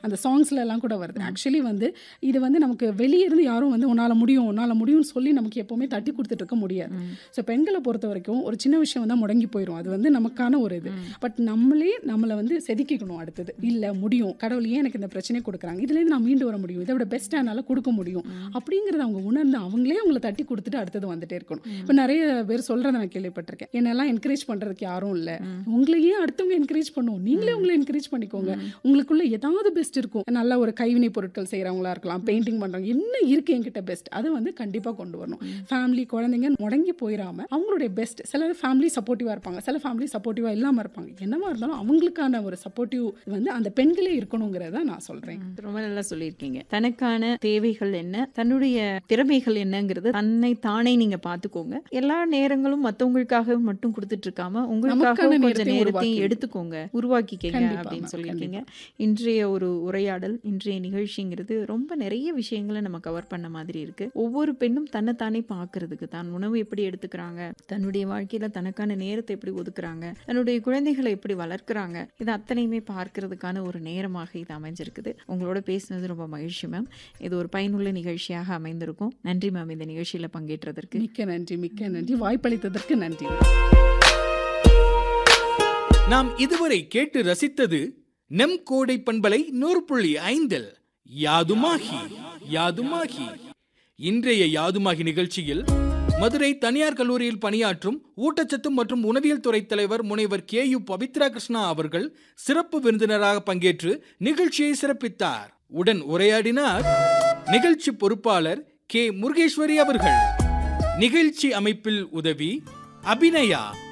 அந்த சாங்ஸ்ல எல்லாம் கூட வருது. ஆக்சுவலி வந்து இது வந்து நமக்கு வெளியே இருந்து யாரும் வந்து உன்னால முடியும்னு சொல்லி நமக்கு எப்பவுமே தட்டி கொடுத்துட்டு இருக்க முடியாது. ஸோ பெண்களை பொறுத்த வரைக்கும் ஒரு சின்ன விஷயம் வந்து முடங்கி போயிடும். அது வந்து நமக்கான ஒரு இது. பட் நம்மளை வந்து செதுக்கிக்கணும். அடுத்தது இல்லை முடியும், கடவுள் ஏன் எனக்கு இந்த பிரச்சனையை கொடுக்குறாங்க, இதுலேருந்து நான் மீண்டு வர முடியும், இதை விட பெஸ்ட்டாக என்னால் கொடுக்க முடியும் அப்படிங்கிறத அவங்க உணர்ந்து அவங்களே அவங்கள தட்டி கொடுத்துட்டு அடுத்தது வந்துட்டே இருக்கணும். இப்போ நிறைய பேர் சொல்கிறத நான் கேள்விப்பட்டிருக்கேன், என்னெல்லாம் என்கரேஜ் பண்ணுறதுக்கு யாரும் இல்லை, உங்களையே அடுத்தவங்க என்கரேஜ் பண்ணுவோம், நீங்களே உங்களை என்கரேஜ் பண்ணிக்கோங்க, உங்களுக்குள்ள ஏதாவது பெஸ்ட் இருக்கும். நல்ல ஒரு கைவினை பொருட்கள் செய்கிறவங்களா இருக்கலாம், பெயிண்டிங் பண்ணுறவங்க, என்ன இருக்குது என்கிட்ட பெஸ்ட், அதை வந்து கண்டிப்பாக கொண்டு வரணும். ஃபேமிலி குழந்தைங்க முடங்கி போயிடாம அவங்களுடைய பெஸ்ட். சில ஃபேமிலி சப்போர்ட்டிவாக இருப்பாங்க, சில ஃபேமிலி சப்போர்ட்டிவாக இல்லாமல் இருப்பாங்க. என்னவா இருந்தாலும் அவங்களுக்கான ஒரு சப்போர்ட்டிவ் வந்து அந்த பெண்களே இருக்கணுங்கிறத நான் சொல்கிறேன். ரொம்ப நல்லா சொல்லியிருக்கீங்க. தனக்கான தேவைகள் என்ன, தன்னுடைய திறமைகள் என்னங்கிறது தன்னை தானே நீங்க பார்த்துக்கோங்க. எல்லா நேரங்களும் மற்றவங்களுக்காக மட்டும் கொடுத்துட்டு இருக்காம உங்களுக்காக கொஞ்சம் நேரத்தையும் எடுத்துக்கோங்க, உருவாக்கிக்கங்க அப்படின்னு சொல்லியிருக்கீங்க. இன்றைய ஒரு உரையாடல், இன்றைய நிகழ்ச்சிங்கிறது ரொம்ப நிறைய விஷயங்களை நம்ம கவர் பண்ண மாதிரி இருக்கு. ஒவ்வொரு பெண்ணும் தன்னைத்தானே பார்க்கறதுக்கு, தான் உணவு எப்படி எடுத்துக்கிறாங்க, தன்னுடைய வாழ்க்கையில தனக்கான நேரத்தை எப்படி ஒதுக்குறாங்க, தன்னுடைய குழந்தைகளை எப்படி வளர்க்குறாங்க, இது அத்தனையுமே பார்க்கறதுக்கான ஒரு நேரமாக இது அமைஞ்சிருக்குது. உங்களோட பேசினது ரொம்ப மகிழ்ச்சி மேம். இது ஒரு பயனுள்ள நிகழ்ச்சியாக அமைந்திருக்கும். நன்றி மேம், இந்த நிகழ்ச்சியில பங்கேற்றதற்கு. மிக்க நன்றி, வாய்ப்பளித்ததற்கு நன்றி. நாம் இதுவரை கேட்டு ரசித்தது நம் கோடை பண்பலை 100.5 யாதுமாகி. இன்றைய யாதுமாகி நிகழ்ச்சியில் மதுரை தனியார் கல்லூரியில் பணியாற்றும் ஊட்டச்சத்து மற்றும் உணவியல் துறை தலைவர் முனைவர் KU பவித்ரா கிருஷ்ணா அவர்கள் சிறப்பு விருந்தினராக பங்கேற்று நிகழ்ச்சியை சிறப்பித்தார். உடன் உரையாடினார் நிகழ்ச்சி பொறுப்பாளர் K முருகேஸ்வரி அவர்கள். நிகழ்ச்சி அமைப்பில் உதவி அபிநயா.